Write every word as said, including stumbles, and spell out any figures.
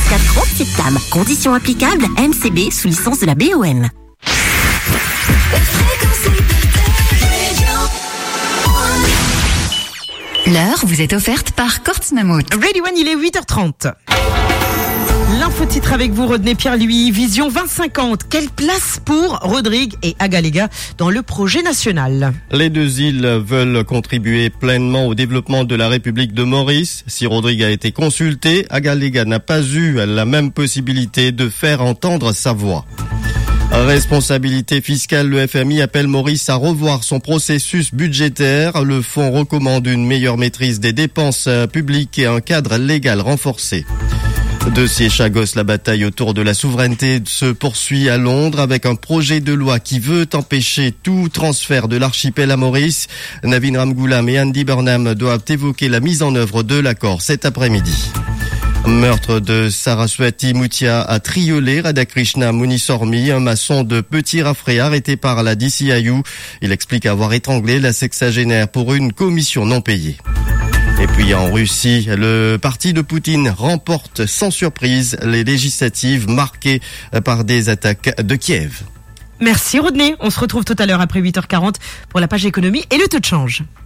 jusqu'à trente-sept dames. Conditions applicables, M C B sous licence de la B O M. L'heure vous est offerte par Kortz Mammut. Radio One, il est huit heures trente. L'info-titre avec vous, Rodney Pierre-Louis. Vision vingt cinquante. Quelle place pour Rodrigue et Agalega dans le projet national? Les deux îles veulent contribuer pleinement au développement de la République de Maurice. Si Rodrigue a été consulté, Agalega n'a pas eu la même possibilité de faire entendre sa voix. Responsabilité fiscale, le F M I appelle Maurice à revoir son processus budgétaire. Le fonds recommande une meilleure maîtrise des dépenses publiques et un cadre légal renforcé. Dossier Chagos, la bataille autour de la souveraineté se poursuit à Londres avec un projet de loi qui veut empêcher tout transfert de l'archipel à Maurice. Navin Ramgoolam et Andy Burnham doivent évoquer la mise en œuvre de l'accord cet après-midi. Meurtre de Saraswati Muthia à Triolet, Radhakrishna Munisormi, un maçon de Petit Raffray arrêté par la D C I U. Il explique avoir étranglé la sexagénaire pour une commission non payée. Et puis en Russie, le parti de Poutine remporte sans surprise les législatives marquées par des attaques de Kiev. Merci Rodney. On se retrouve tout à l'heure après huit heures quarante pour la page économie et le taux de change.